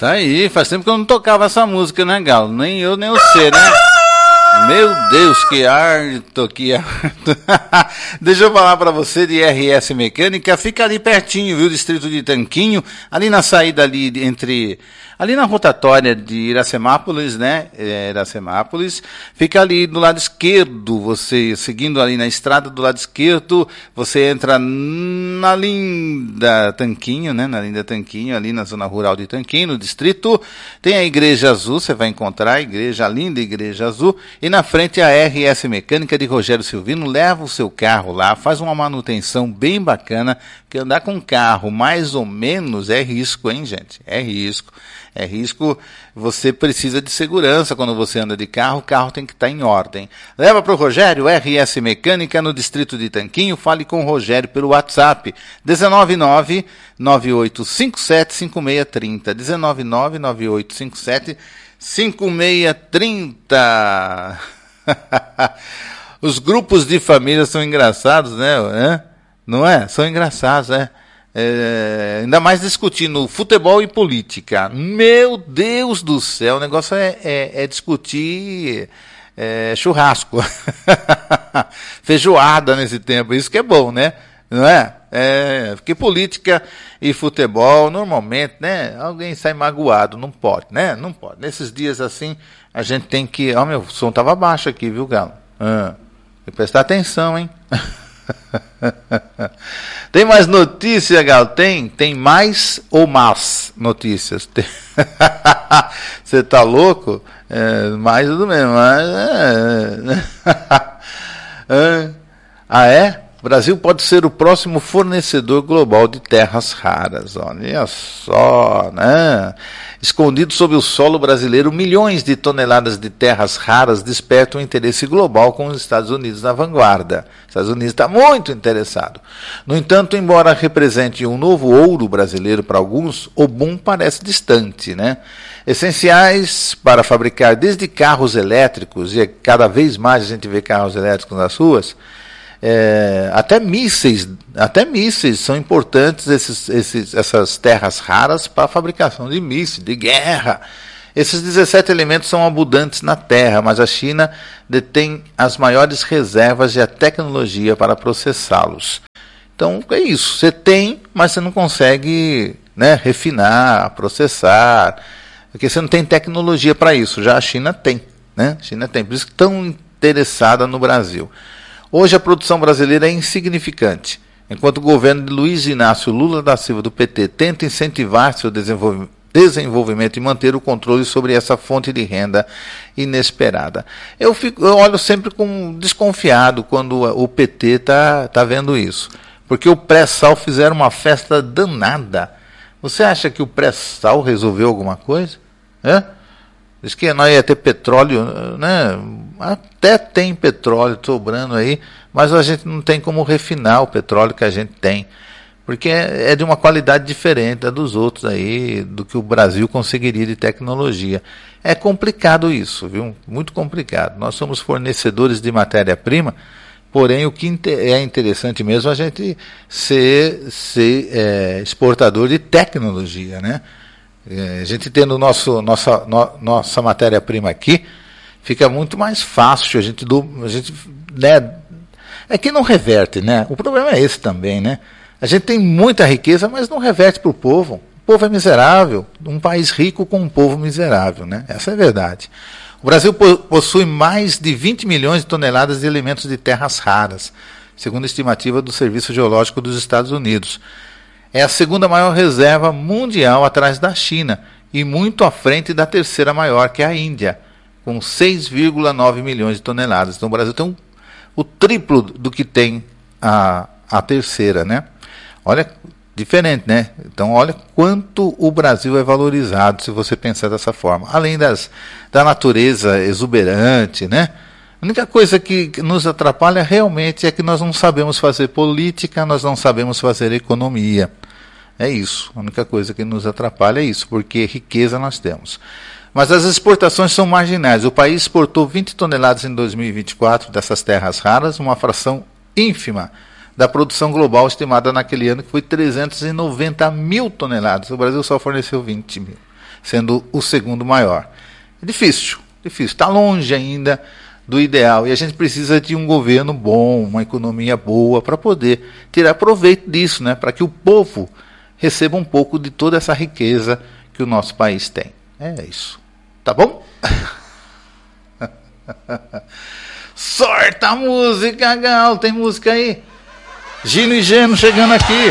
Tá aí, faz tempo que eu não tocava essa música, né, Galo? Nem eu, nem você, né? Meu Deus, que harto, que harto. Deixa eu falar para você de RS Mecânica, fica ali pertinho, viu, distrito de Tanquinho, ali na saída ali ali na rotatória de Iracemápolis, né, Iracemápolis, fica ali do lado esquerdo, você seguindo ali na estrada do lado esquerdo, você entra na linda Tanquinho, né, na linda Tanquinho, ali na zona rural de Tanquinho, no distrito, tem a Igreja Azul, você vai encontrar a linda Igreja Azul, e na frente a RS Mecânica de Rogério Silvino, leva o seu carro lá, faz uma manutenção bem bacana, porque andar com carro mais ou menos é risco, hein, gente? É risco. É risco, você precisa de segurança quando você anda de carro, o carro tem que estar em ordem. Leva para o Rogério, RS Mecânica, no distrito de Tanquinho, fale com o Rogério pelo WhatsApp, 199-9857-5630, 199-9857-5630. Os grupos de família são engraçados, né? Não é? São engraçados, né? Ainda mais discutindo futebol e política. Meu Deus do céu, o negócio é discutir churrasco. Feijoada nesse tempo, isso que é bom, né? Não é? Porque política e futebol, normalmente, né? Alguém sai magoado, não pode, né? Não pode. Nesses dias assim, a gente tem que... Ó, meu som tava baixo aqui, viu, Galo? Tem que prestar atenção, hein? Tem mais notícia, Gal? Tem mais ou mais notícias? Você tá louco? Mais do mesmo. O Brasil pode ser o próximo fornecedor global de terras raras. Olha só, né? Escondido sob o solo brasileiro, milhões de toneladas de terras raras despertam interesse global com os Estados Unidos na vanguarda. Os Estados Unidos está muito interessado. No entanto, embora represente um novo ouro brasileiro para alguns, o boom parece distante, né? Essenciais para fabricar desde carros elétricos, e cada vez mais a gente vê carros elétricos nas ruas, até mísseis são importantes, essas terras raras para a fabricação de mísseis, de guerra. Esses 17 elementos são abundantes na Terra, mas a China detém as maiores reservas e a tecnologia para processá-los. Então é isso, você tem, mas você não consegue, né, refinar, processar, porque você não tem tecnologia para isso. Já a China tem, né? A China tem, por isso que tão interessada no Brasil. Hoje a produção brasileira é insignificante. Enquanto o governo de Luiz Inácio Lula da Silva do PT tenta incentivar seu desenvolvimento e manter o controle sobre essa fonte de renda inesperada. Eu olho sempre com desconfiado quando o PT tá vendo isso. Porque o pré-sal fizeram uma festa danada. Você acha que o pré-sal resolveu alguma coisa? Diz que nós ia ter petróleo, né? Até tem petróleo sobrando aí, mas a gente não tem como refinar o petróleo que a gente tem, porque é de uma qualidade diferente da dos outros aí, do que o Brasil conseguiria de tecnologia. É complicado isso, viu? Muito complicado. Nós somos fornecedores de matéria-prima, porém o que é interessante mesmo é a gente ser exportador de tecnologia, né? A gente tendo nossa matéria-prima aqui, fica muito mais fácil, a gente né, é que não reverte, né? O problema é esse também, né? A gente tem muita riqueza, mas não reverte para o povo. O povo é miserável, um país rico com um povo miserável, né? Essa é a verdade. O Brasil possui mais de 20 milhões de toneladas de elementos de terras raras, segundo a estimativa do Serviço Geológico dos Estados Unidos. É a segunda maior reserva mundial atrás da China e muito à frente da terceira maior, que é a Índia, com 6,9 milhões de toneladas. Então o Brasil tem o triplo do que tem a terceira, né? Olha, diferente, né? Então olha quanto o Brasil é valorizado, se você pensar dessa forma. Além da natureza exuberante, né? A única coisa que nos atrapalha realmente é que nós não sabemos fazer política, nós não sabemos fazer economia. É isso. A única coisa que nos atrapalha é isso, porque riqueza nós temos. Mas as exportações são marginais. O país exportou 20 toneladas em 2024 dessas terras raras, uma fração ínfima da produção global estimada naquele ano, que foi 390 mil toneladas. O Brasil só forneceu 20 mil, sendo o segundo maior. É difícil, está longe ainda do ideal, e a gente precisa de um governo bom, uma economia boa, para poder tirar proveito disso, né? Para que o povo receba um pouco de toda essa riqueza que o nosso país tem. É isso. Tá bom? Sorta a música, Gal. Tem música aí? Gino e Geno chegando aqui.